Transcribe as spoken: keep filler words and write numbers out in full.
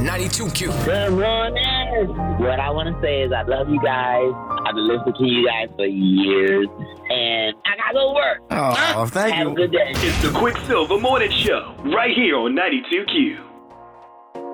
ninety-two Q. Good morning. What I want to say is I love you guys. I've been listening to you guys for years. And I got to go to work. Oh, thank Have you. a good day. It's the Quicksilver Morning Show right here on ninety-two Q.